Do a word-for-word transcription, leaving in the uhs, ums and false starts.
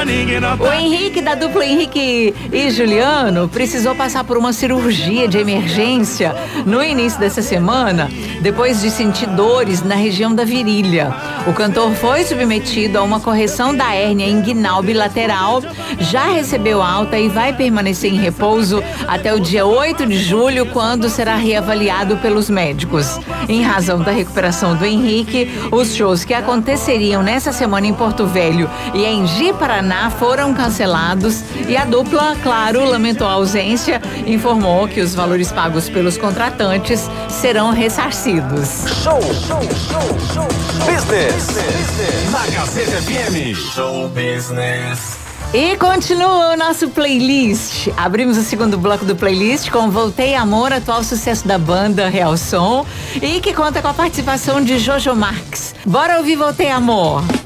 O Henrique, da dupla Henrique e Juliano, precisou passar por uma cirurgia de emergência no início dessa semana, depois de sentir dores na região da virilha. O cantor foi submetido a uma correção da hérnia inguinal bilateral, já recebeu alta e vai permanecer em repouso até o dia oito de julho, quando será reavaliado pelos médicos. Em razão da recuperação do Henrique, os shows que aconteceriam nessa semana em Porto Velho e em Ji-Paraná foram cancelados e a dupla, claro, lamentou a ausência, informou que os valores pagos pelos contratantes serão ressarcidos. Show, show, show, show, business, business, na Gazeta F M. Show Business. E continua o nosso playlist. Abrimos o segundo bloco do playlist com Voltei Amor, atual sucesso da banda Real Som, e que conta com a participação de Jojo Marques. Bora ouvir Voltei Amor.